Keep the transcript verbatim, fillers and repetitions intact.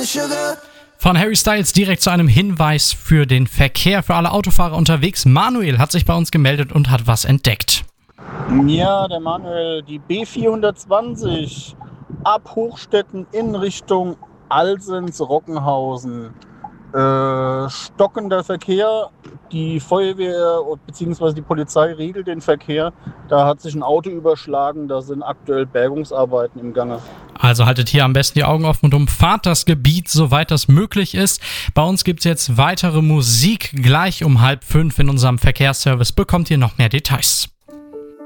Von Harry Styles direkt zu einem Hinweis für den Verkehr für alle Autofahrer unterwegs. Manuel hat sich bei uns gemeldet und hat was entdeckt. Ja, der Manuel, die B vierhundertzwanzig ab Hochstetten in Richtung Alsens-Rockenhausen. Äh, stockender Verkehr, die Feuerwehr bzw. die Polizei regelt den Verkehr. Da hat sich ein Auto überschlagen, da sind aktuell Bergungsarbeiten im Gange. Also haltet hier am besten die Augen offen und umfahrt das Gebiet, soweit das möglich ist. Bei uns gibt es jetzt weitere Musik. Gleich um halb fünf in unserem Verkehrsservice bekommt ihr noch mehr Details.